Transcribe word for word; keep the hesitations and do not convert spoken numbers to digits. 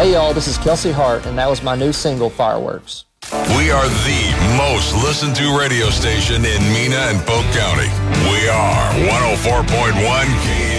Hey y'all, this is Kelsey Hart, and that was my new single, Fireworks. We are the most listened to radio station in Mena and Polk County. We are one oh four point one K